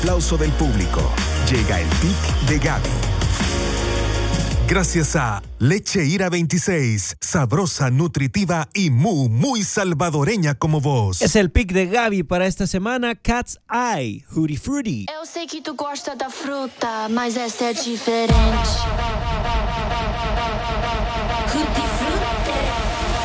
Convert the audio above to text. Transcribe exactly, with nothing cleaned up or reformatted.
Aplauso del público. Llega el pick de Gaby. Gracias a Leche Ira veintiséis, sabrosa, nutritiva y muy, muy salvadoreña como vos. Es el pick de Gaby para esta semana, Cat's Eye, Hootie Fruity. Eu sei que tu gosta da fruta, mas essa é diferente. Hootie Fruity.